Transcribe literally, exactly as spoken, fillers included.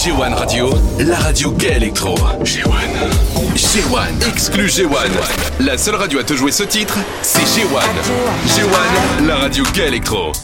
G un Radio, la radio gay électro. G un. G un, exclu G un. La seule radio à te jouer ce titre, c'est G un. G un, la radio gay électro.